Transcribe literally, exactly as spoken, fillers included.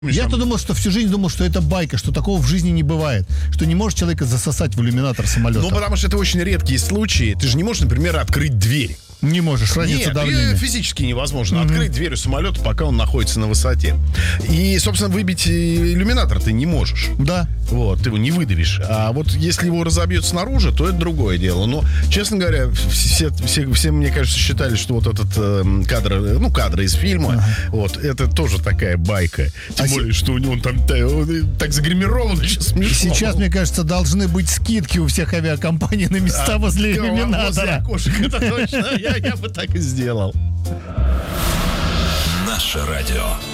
Я-то думал, что всю жизнь думал, что это байка, что такого в жизни не бывает, что не может человека засосать в иллюминатор самолета. Ну, потому что это очень редкие случаи. Ты же не можешь, например, открыть дверь. Не можешь, разница Нет, давления. физически невозможно mm-hmm. открыть дверь у самолета, пока он находится на высоте. И, собственно, выбить иллюминатор ты не можешь. Да. Вот, ты его не выдавишь. А вот если его разобьют снаружи, то это другое дело. Но, честно говоря, все, все, все мне кажется, считали, что вот этот э, кадр, ну, кадры из фильма, ага. вот, это тоже такая байка. Тем а более, с... что у него он там он, так загримирован, сейчас смешно. Сейчас, мне кажется, должны быть скидки у всех авиакомпаний на места а, возле иллюминатора. Возле окошек, это точно. Я, я бы так и сделал. Наше радио.